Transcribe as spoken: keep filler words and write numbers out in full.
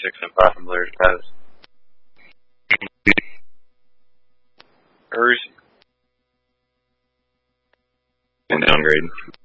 six and five from Blair's Pass. Hers. And downgrade.